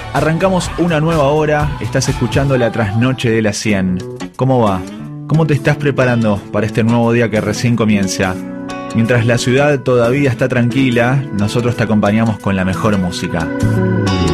Arrancamos una nueva hora, estás escuchando la trasnoche de las 100. ¿Cómo va? ¿Cómo te estás preparando para este nuevo día que recién comienza? Mientras la ciudad todavía está tranquila, nosotros te acompañamos con la mejor música.